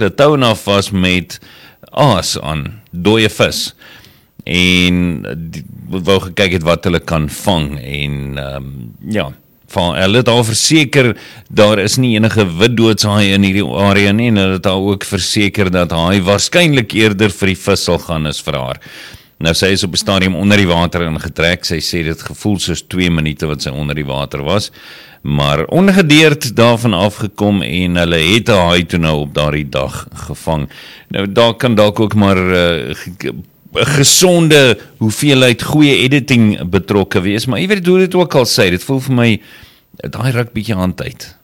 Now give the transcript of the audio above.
hulle touwen af was met aas aan, dooie vis. En wou gekyk het wat hulle kan vang en hulle het al verseker, daar is nie enige wit doodshaai in hierdie area nie, en hulle het al ook verseker dat haai waarskynlik eerder vir die vis sal gaan as vir haar. Nou sy is op 'n stadium onder die water ingetrek, sy sê dit gevoel soos 2 minute wat sy onder die water was, maar ongedeerd daarvan afgekom en hulle het 'n haai toe nou op daardie dag gevang. Nou daar kan dalk ook maar 'n gesonde hoeveelheid goeie editing betrokke wees, maar jy weet hoe dit ook al sê, dit voel vir my, daai ruk bietjie aan tyd.